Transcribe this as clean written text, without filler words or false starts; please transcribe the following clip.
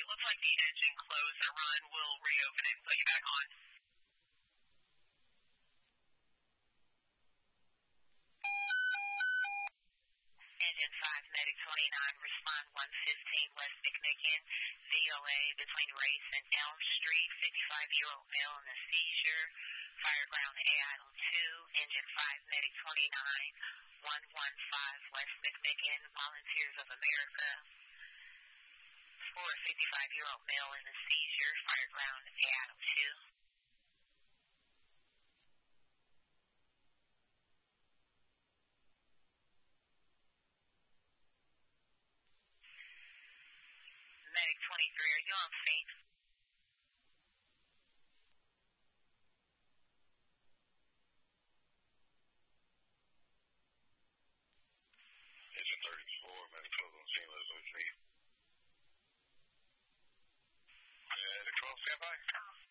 It looks like the engine closed. The run will reopen it and put you back on. Engine 5, Medic 29, respond 115 West McMicken, VOA between Race and Elm Street, 55-year-old male in a seizure, Fireground AIO 2, Engine 5, Medic 29, 115 West McMicken, Volunteers of America, for a 55-year-old male in a seizure, Fireground AIO 2. Medic 23, are you on scene? Engine 34, Medic 12 on scene, let's go. Medic 12, stand by.